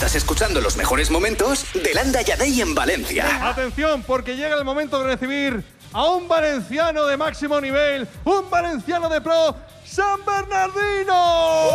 Estás escuchando los mejores momentos de Landa y Adey en Valencia. Atención, porque llega el momento de recibir a un valenciano de máximo nivel, un valenciano de pro, San Bernardino.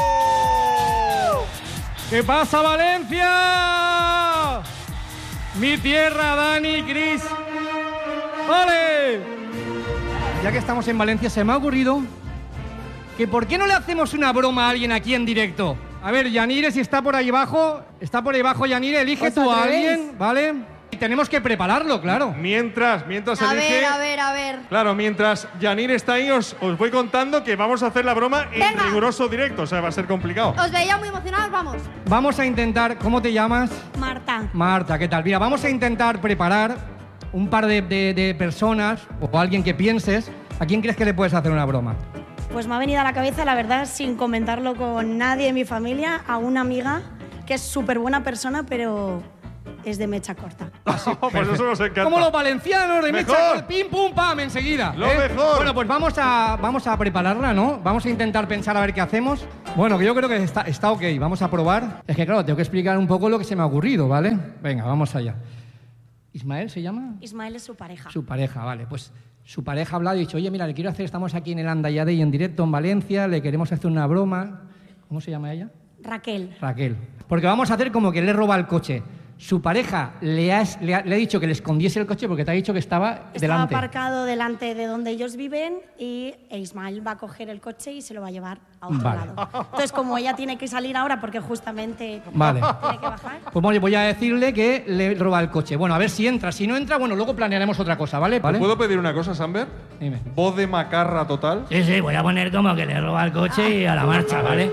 ¿Qué pasa, Valencia? Mi tierra, Dani, Cris. ¡Vale! Ya que estamos en Valencia, se me ha ocurrido que ¿por qué no le hacemos una broma a alguien aquí en directo? A ver, Yanire, si está por ahí abajo, Yanire, elige tú a alguien, ¿vale? Y tenemos que prepararlo, claro. Mientras elige... A ver. Claro, mientras Yanire está ahí, os voy contando que vamos a hacer la broma en riguroso directo, o sea, va a ser complicado. Os veía muy emocionados, vamos. Vamos a intentar... ¿Cómo te llamas? Marta. Marta, ¿qué tal? Mira, vamos a intentar preparar un par de personas o alguien que pienses. ¿A quién crees que le puedes hacer una broma? Pues me ha venido a la cabeza, la verdad, sin comentarlo con nadie en mi familia, a una amiga que es súper buena persona, pero es de mecha corta. Pues eso nos encanta. Como los valencianos de Mejor. mecha, pim, pum, pam, enseguida. Lo mejor. Bueno, pues vamos a prepararla, ¿no? Vamos a intentar pensar a ver qué hacemos. Bueno, que yo creo que está ok, vamos a probar. Es que claro, tengo que explicar un poco lo que se me ha ocurrido, ¿vale? Venga, vamos allá. ¿Ismael se llama? Ismael es su pareja. Su pareja, vale, pues... Su pareja ha hablado y ha dicho, oye, mira, estamos aquí en el Landa y Adey en directo en Valencia, le queremos hacer una broma. ¿Cómo se llama ella? Raquel. Raquel. Porque vamos a hacer como que le roba el coche. Su pareja le ha dicho que le escondiese el coche porque te ha dicho que estaba delante. Estaba aparcado delante de donde ellos viven y Ismael va a coger el coche y se lo va a llevar a otro lado. Entonces, como ella tiene que salir ahora porque justamente tiene que bajar... Pues bueno, voy a decirle que le roba el coche. Bueno, a ver si entra. Si no entra, bueno, luego planearemos otra cosa, ¿vale? ¿Te puedo pedir una cosa, Samber? Dime. Voz de macarra total. Sí, voy a poner como que le roba el coche y a la marcha, ¿vale?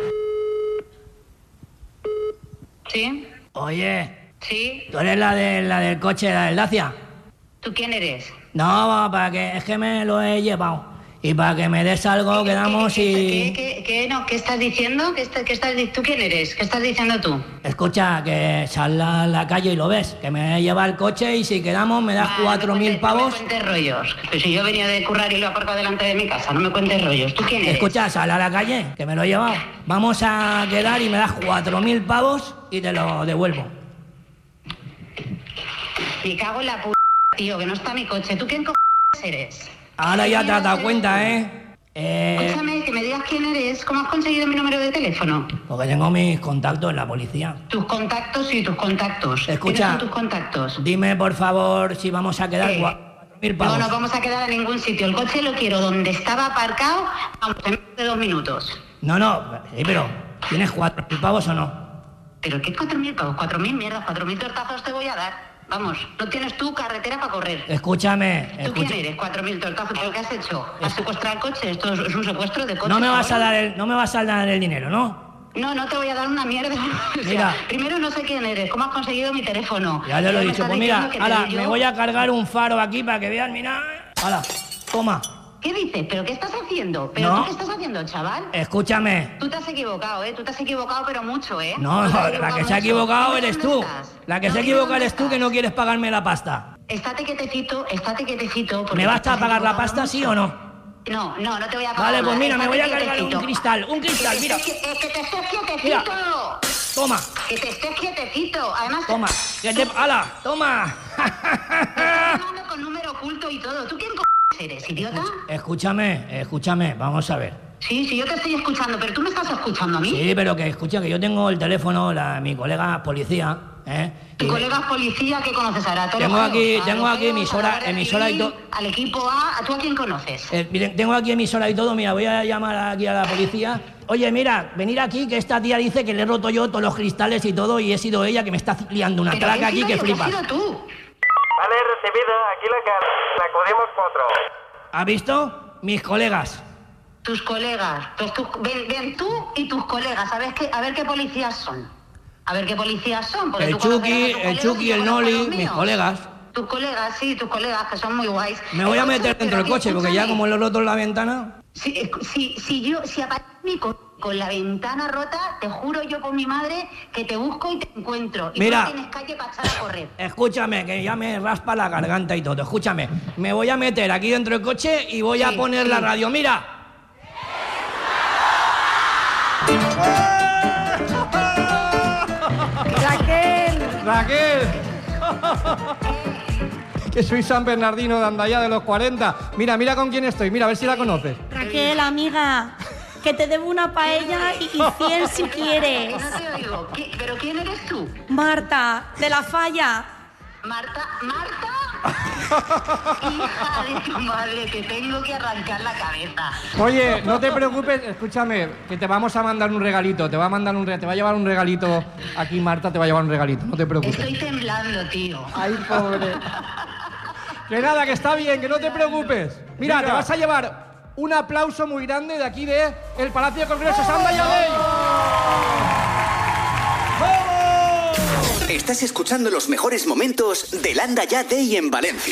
¿Sí? Oye, ¿Sí? ¿tú eres la del coche, la del Dacia? ¿Tú quién eres? No, es que me lo he llevado. Y para que me des algo, quedamos y... ¿Qué estás diciendo? ¿Tú quién eres? ¿Qué estás diciendo tú? Escucha, que sal a la calle y lo ves, que me lleva el coche y si quedamos me das 4.000 pavos. No me cuentes rollos. Pues si yo venía de currar y lo he aparcado delante de mi casa, no me cuentes rollos. ¿Tú quién eres? Escucha, sal a la calle, que me lo he llevado. Vamos a quedar y me das 4.000 pavos y te lo devuelvo. Me cago en la tío, que no está mi coche. ¿Tú quién eres? Ahora ya te has dado cuenta, Escúchame, que me digas quién eres. ¿Cómo has conseguido mi número de teléfono? Porque tengo mis contactos en la policía. Tus contactos y tus contactos. Escucha, ¿Quiénes son tus contactos? Dime, por favor, si vamos a quedar 4.000 pavos. No vamos a quedar en ningún sitio. El coche lo quiero donde estaba aparcado, vamos, en menos de 2 minutos. No, sí, pero ¿tienes 4.000 pavos o no? ¿Pero qué 4.000 pavos? 4.000 mierdas, 4.000 tortazos te voy a dar. Vamos, no tienes tú carretera para correr. Escúchame. ¿Tú quién eres? 4.000 tortazos. ¿Pero qué has hecho? ¿Has secuestrado el coche? ¿Esto es un secuestro de coche? No me vas a dar el dinero, ¿no? No te voy a dar una mierda. O sea, mira. Primero no sé quién eres, cómo has conseguido mi teléfono. Ya te lo he Me dicho. estás Pues mira, diciendo que ahora te doy me yo. voy a cargar un faro aquí para que vean, mira. Ahora, toma. ¿Qué dices? ¿Pero qué estás haciendo? ¿Pero No. tú qué estás haciendo, chaval? Escúchame. Tú te has equivocado, ¿eh? Tú te has equivocado, pero mucho, ¿eh? No, Tú te has la que se ha mucho. equivocado Dime eres dónde tú. estás. La que No, se ha dime equivocado dónde eres tú que estás. no quieres pagarme la pasta. Estate quietecito. porque ¿Me vas te a has pagar la equivocado pasta, mucho. sí o no? No te voy a pagar. Vale, pues nada. mira, me voy a Estate cargar un quietecito. cristal, mira. Es que te estés quietecito. Mira. Toma, Que te estés quietecito. Además, toma. ¡Hala, toma! te estás llamando con número oculto y todo. ¿Tú quién eres, idiota? Escúchame, vamos a ver. Sí, yo te estoy escuchando, pero tú me estás escuchando a mí. Sí, pero que escucha, que yo tengo el teléfono, mi colega policía, Tu colega policía, ¿qué conoces ahora? Tengo aquí emisora y todo. Al equipo A, ¿tú a quién conoces? Miren, tengo aquí emisora y todo, mira, voy a llamar aquí a la policía. Oye, mira, venir aquí, que esta tía dice que le he roto yo todos los cristales y todo, y he sido ella que me está liando una Pero traca he aquí sido que yo, flipas. has sido tú. Vale, recibida. Aquí la acudimos 4. ¿Has visto? Mis colegas. Tus colegas. Pues ven tú y tus colegas. A ver qué policías son. Porque El tú conocerás a tus Chucky, colegas y yo el conozco a Noli, los mis míos. colegas. Tus colegas, sí, tus colegas, que son muy guays. Me voy a Escucha, meter dentro del pero coche, porque ya escúchame. como lo he roto en la ventana... Si aparece mi con la ventana rota, te juro yo por mi madre que te busco y te encuentro. Y Mira. tú no tienes calle para echar a correr. Escúchame, que ya me raspa la garganta y todo. Escúchame, me voy a meter aquí dentro del coche y voy a poner la radio. ¡Mira! Raquel. Que soy San Bernardino de Andaya de los 40. Mira con quién estoy. Mira, a ver si la conoces. Raquel, amiga, que te debo una paella y 100 si quieres. No te oigo. ¿Pero quién eres tú? Marta, de La Falla. ¿Marta? Hija de tu madre, te tengo que arrancar la cabeza. Oye, no te preocupes, escúchame, que te vamos a mandar un regalito. Te va a llevar un regalito aquí, Marta, te va a llevar un regalito. No te preocupes. Estoy temblando, tío. Ay, pobre. Que nada, que está bien, que no te preocupes. Mira, te vas a llevar un aplauso muy grande de aquí de el Palacio de Congresos Anda Yadey. Estás escuchando los mejores momentos de Landa Ya Day en Valencia.